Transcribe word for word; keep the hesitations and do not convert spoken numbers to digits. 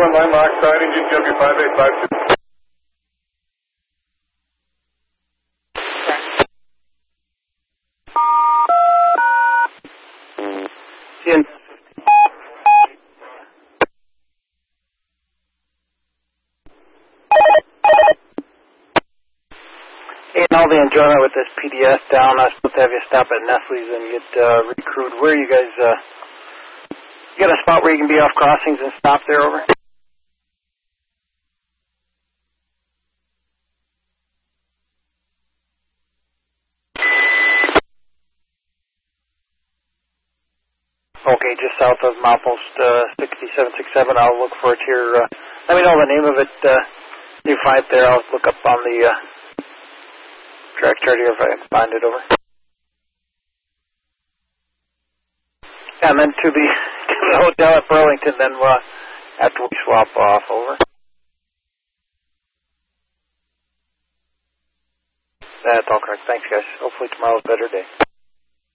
one line lock side, engine W five eight five two. In. Hey, and all the enjoyment with this P D S down. I was supposed to have you stop at Nestle's and get uh, recrued. Where are you guys? Uh, you got a spot where you can be off crossings and stop there, over? Okay, just south of Milepost uh, sixty-seven sixty-seven. I'll look for it here. Uh, let me know the name of it. Uh, you find it there. I'll look up on the uh, track chart here if I can find it, over. And then to the, to the hotel at Burlington, then uh, after we swap off, over. That's all correct. Thanks, guys. Hopefully tomorrow's a better day.